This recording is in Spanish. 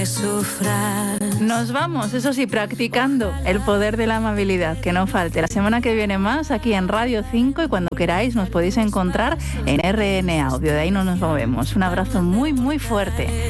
Nos vamos, eso sí, practicando el poder de la amabilidad, que no falte. La semana que viene más aquí en Radio 5 y cuando queráis nos podéis encontrar en RN Audio. De ahí no nos movemos. Un abrazo muy, muy fuerte.